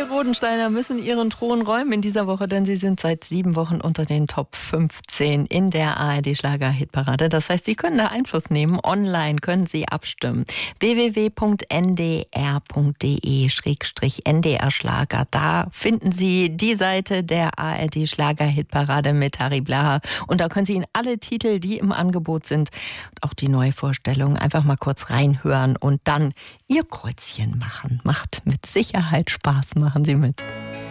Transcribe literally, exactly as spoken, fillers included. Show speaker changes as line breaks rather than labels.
Bodensteiner müssen ihren Thron räumen in dieser Woche, denn sie sind seit sieben Wochen unter den Top fünfzehn in der A R D-Schlager-Hitparade. Das heißt, Sie können da Einfluss nehmen. Online können Sie abstimmen. w w w punkt n d r punkt d e schrägstrich n d r Schlager. Da finden Sie die Seite der A R D-Schlager-Hitparade mit Harry Blaha. Und da können Sie in alle Titel, die im Angebot sind, auch die Neuvorstellungen, einfach mal kurz reinhören und dann Ihr Kreuzchen machen. Macht mit Sicherheit Spaß. Machen Sie mit.